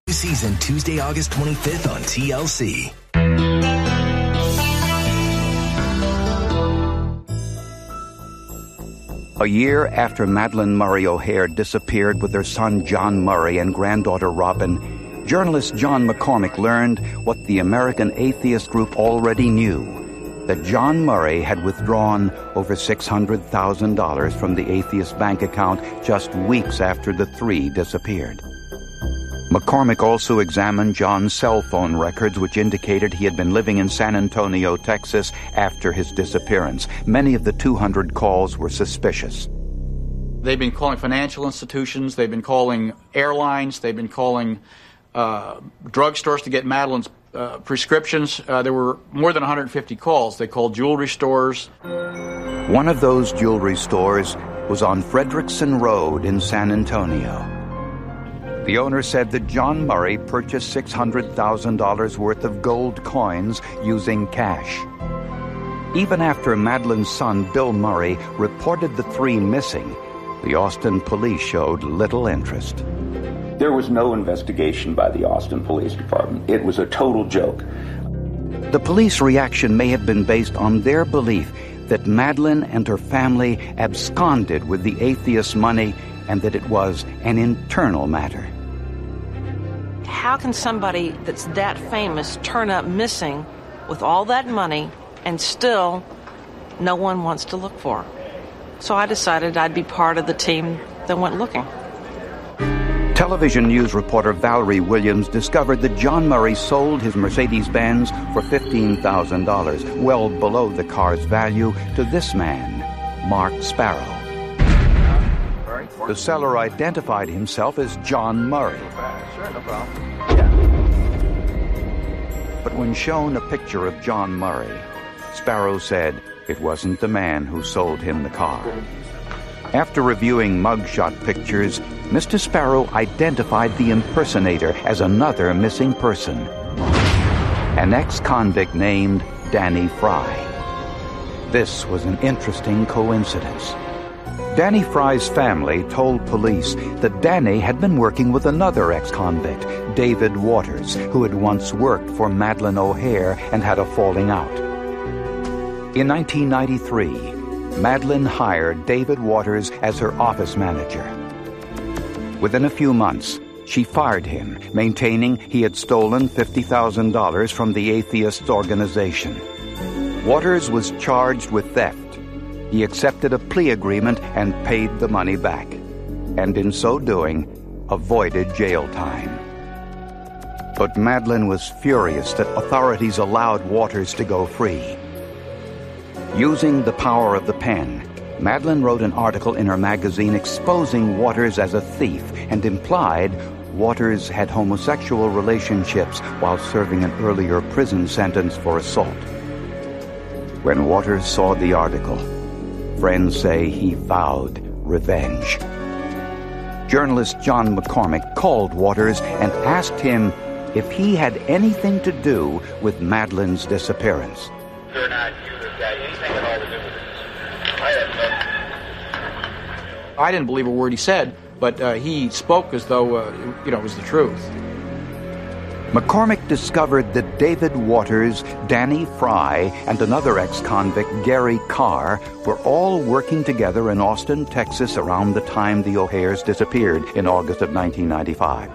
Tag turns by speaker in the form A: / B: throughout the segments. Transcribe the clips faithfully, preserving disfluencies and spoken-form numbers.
A: Season Tuesday, August twenty-fifth on T L C.
B: A year after Madeleine Murray O'Hair disappeared with her son John Murray and granddaughter Robin, journalist John McCormick learned what the American Atheist Group already knew, that John Murray had withdrawn over six hundred thousand dollars from the Atheist bank account just weeks after the three disappeared. McCormick also examined John's cell phone records, which indicated he had been living in San Antonio, Texas, after his disappearance. Many of the two hundred calls were suspicious.
C: They've been calling financial institutions, they've been calling airlines, they've been calling uh, drugstores to get Madeleine's uh, prescriptions. Uh, there were more than one hundred fifty calls. They called jewelry stores.
B: One of those jewelry stores was on Frederickson Road in San Antonio. The owner said that John Murray purchased six hundred thousand dollars worth of gold coins using cash. Even after Madeleine's son, Bill Murray, reported the three missing, the Austin police showed little interest.
D: There was no investigation by the Austin Police Department. It was a total joke.
B: The police reaction may have been based on their belief that Madeleine and her family absconded with the atheist money and that it was an internal matter.
E: How can somebody that's that famous turn up missing with all that money and still no one wants to look for her? So I decided I'd be part of the team that went looking.
B: Television news reporter Valerie Williams discovered that John Murray sold his Mercedes-Benz for fifteen thousand dollars, well below the car's value, to this man, Mark Sparrow. The seller identified himself as John Murray. But when shown a picture of John Murray, Sparrow said it wasn't the man who sold him the car. After reviewing mugshot pictures, Mister Sparrow identified the impersonator as another missing person, an ex-convict named Danny Fry. This was an interesting coincidence. Danny Fry's family told police that Danny had been working with another ex-convict, David Waters, who had once worked for Madeleine O'Hair and had a falling out. In nineteen ninety-three, Madeleine hired David Waters as her office manager. Within a few months, she fired him, maintaining he had stolen fifty thousand dollars from the atheist organization. Waters was charged with theft. He accepted a plea agreement and paid the money back, and in so doing, avoided jail time. But Madeleine was furious that authorities allowed Waters to go free. Using the power of the pen, Madeleine wrote an article in her magazine exposing Waters as a thief and implied Waters had homosexual relationships while serving an earlier prison sentence for assault. When Waters saw the article, friends say he vowed revenge. Journalist John McCormick called Waters and asked him if he had anything to do with Madeleine's disappearance.
F: Or not you have got anything at all to do with this. I have no.
C: I didn't believe a word he said, but uh, he spoke as though uh, you know it was the truth.
B: McCormick discovered that David Waters, Danny Fry, and another ex-convict, Gary Carr, were all working together in Austin, Texas around the time the O'Hairs disappeared in August of nineteen ninety-five.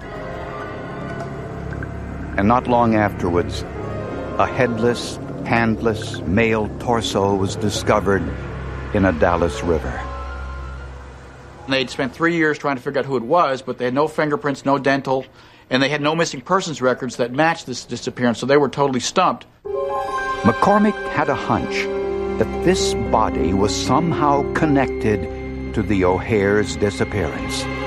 B: And not long afterwards, a headless, handless male torso was discovered in a Dallas river.
C: They'd spent three years trying to figure out who it was, but they had no fingerprints, no dental, and they had no missing persons records that matched this disappearance, so they were totally stumped.
B: McCormick had a hunch that this body was somehow connected to the O'Hair's disappearance.